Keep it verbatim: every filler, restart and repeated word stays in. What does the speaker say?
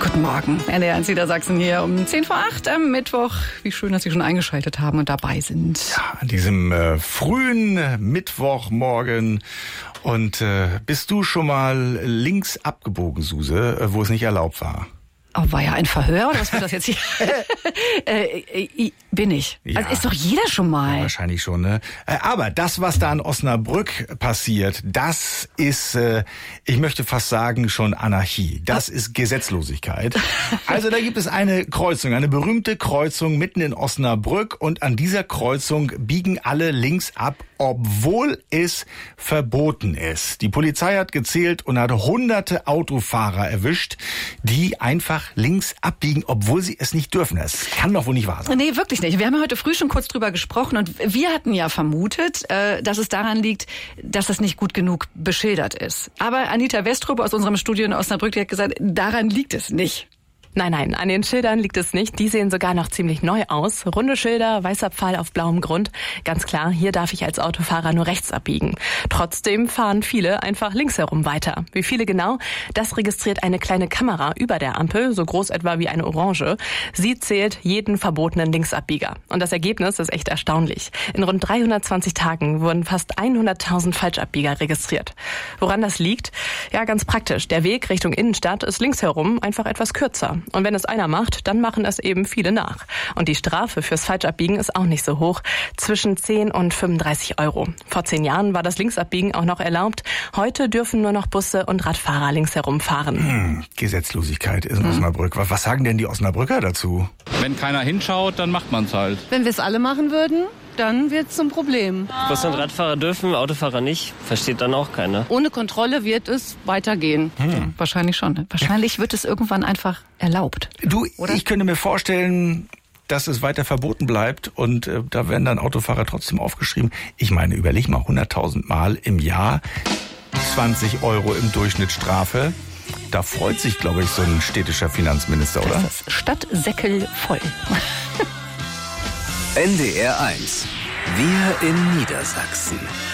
Guten Morgen, N D R eins Niedersachsen hier um zehn vor acht am Mittwoch. Wie schön, dass Sie schon eingeschaltet haben und dabei sind. Ja, an diesem äh, frühen Mittwochmorgen. Und äh, bist du schon mal links abgebogen, Suse, äh, wo es nicht erlaubt war? Oh, war ja ein Verhör oder was wird das jetzt hier? äh, äh, bin ich. Ja. Also ist doch jeder schon mal. Ja, wahrscheinlich schon, ne? Äh, aber das, was da in Osnabrück passiert, das ist, äh, ich möchte fast sagen, schon Anarchie. Das ist Gesetzlosigkeit. Also da gibt es eine Kreuzung, eine berühmte Kreuzung mitten in Osnabrück und an dieser Kreuzung biegen alle links ab, obwohl es verboten ist. Die Polizei hat gezählt und hat hunderte Autofahrer erwischt, die einfach links abbiegen, obwohl sie es nicht dürfen. Das kann doch wohl nicht wahr sein. Nee, wirklich nicht. Wir haben ja heute früh schon kurz drüber gesprochen und wir hatten ja vermutet, dass es daran liegt, dass es nicht gut genug beschildert ist. Aber Anita Westrup aus unserem Studio in Osnabrück, die hat gesagt, daran liegt es nicht. Nein, nein, an den Schildern liegt es nicht. Die sehen sogar noch ziemlich neu aus. Runde Schilder, weißer Pfahl auf blauem Grund. Ganz klar, hier darf ich als Autofahrer nur rechts abbiegen. Trotzdem fahren viele einfach links herum weiter. Wie viele genau? Das registriert eine kleine Kamera über der Ampel, so groß etwa wie eine Orange. Sie zählt jeden verbotenen Linksabbieger. Und das Ergebnis ist echt erstaunlich. In rund dreihundertzwanzig Tagen wurden fast hunderttausend Falschabbieger registriert. Woran das liegt? Ja, ganz praktisch. Der Weg Richtung Innenstadt ist links herum einfach etwas kürzer. Und wenn es einer macht, dann machen es eben viele nach. Und die Strafe fürs Falschabbiegen ist auch nicht so hoch. Zwischen zehn und fünfunddreißig Euro. Vor zehn Jahren war das Linksabbiegen auch noch erlaubt. Heute dürfen nur noch Busse und Radfahrer links herumfahren. Hm, Gesetzlosigkeit ist in hm. Osnabrück. Was, was sagen denn die Osnabrücker dazu? Wenn keiner hinschaut, dann macht man es halt. Wenn wir es alle machen würden, dann wird es zum Problem. Bus- und Radfahrer dürfen, Autofahrer nicht. Versteht dann auch keiner. Ohne Kontrolle wird es weitergehen. Hm. Wahrscheinlich schon. Wahrscheinlich wird es irgendwann einfach erlaubt. Du, oder? Ich könnte mir vorstellen, dass es weiter verboten bleibt und äh, da werden dann Autofahrer trotzdem aufgeschrieben. Ich meine, überleg mal, hunderttausend Mal im Jahr, zwanzig Euro im Durchschnitt Strafe. Da freut sich, glaube ich, so ein städtischer Finanzminister, oder? Das ist Stadtsäckel voll. N D R eins. Wir in Niedersachsen.